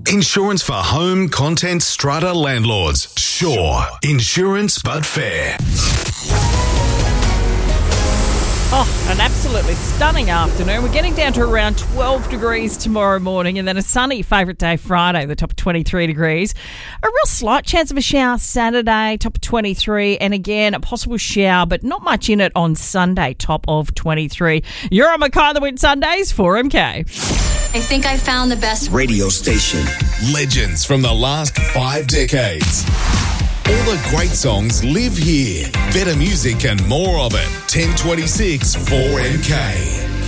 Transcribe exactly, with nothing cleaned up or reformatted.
Insurance for home, content, strata, landlords. Sure. Insurance but fair. Oh, an absolutely stunning afternoon. We're getting down to around twelve degrees tomorrow morning, and then a sunny favourite day Friday, the top of twenty-three degrees. A real slight chance of a shower Saturday, top of twenty-three, and again, a possible shower, but not much in it on Sunday, top of twenty-three. You're on Mackay the Win Sundays for M K. I think I found the best radio station. Legends from the last five decades. All the great songs live here. Better music and more of it. ten twenty-six for M K.